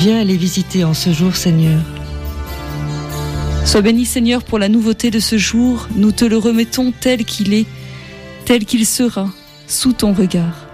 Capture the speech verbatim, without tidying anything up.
Viens les visiter en ce jour, Seigneur. Sois béni, Seigneur, pour la nouveauté de ce jour. Nous te le remettons tel qu'il est, tel qu'il sera, sous ton regard.